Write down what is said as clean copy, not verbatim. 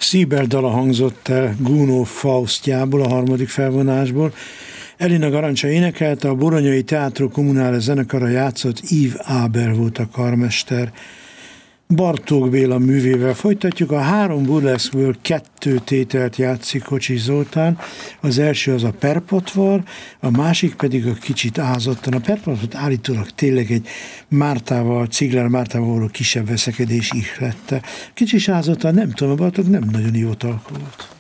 Szíber dala hangzott el Gounod Faustjából, a harmadik felvonásból. Elina Garancsa énekelte, a Boronyai Teatro Comunale zenekara játszott, Yves Aber volt a karmester. Bartók Béla művével folytatjuk. A 3 burleszkből 2 tételt játszik Kocsis Zoltán. Az első az a Perpotvar, a másik pedig a Kicsit ázottan. A Perpotvar állítólag tényleg egy Cigler Mártával való kisebb veszekedés ihlette. Kicsit ázottan, nem tudom, a Bartók nem nagyon jó találko volt.